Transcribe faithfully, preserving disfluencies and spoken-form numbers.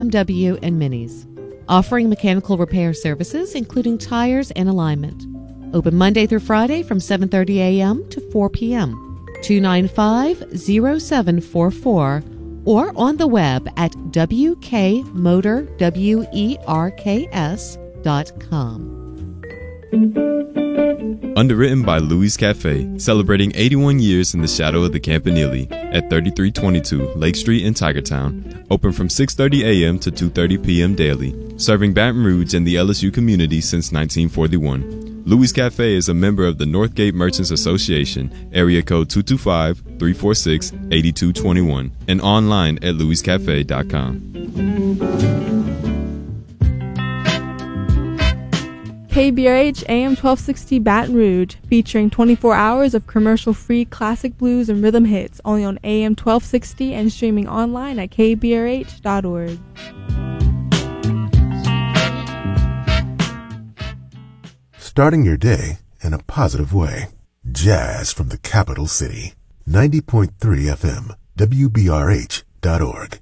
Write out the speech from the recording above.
B M W, and Minis. Offering mechanical repair services, including tires and alignment. Open Monday through Friday from seven thirty a.m. to four p.m. two nine five, zero seven four four or on the web at w k motor werks dot com. Underwritten by Louis Cafe, celebrating eighty-one years in the shadow of the Campanile at thirty-three twenty-two Lake Street in Tigertown. Open from six thirty a.m. to two thirty p.m. daily. Serving Baton Rouge and the L S U community since nineteen forty-one. Louis Cafe is a member of the Northgate Merchants Association, area code two two five, three four six, eight two two one, and online at louis cafe dot com. K B R H A M twelve sixty Baton Rouge, featuring twenty-four hours of commercial-free classic blues and rhythm hits, only on A M twelve sixty and streaming online at k b r h dot org. Starting your day in a positive way. Jazz from the capital city. ninety point three F M, W B R H dot org.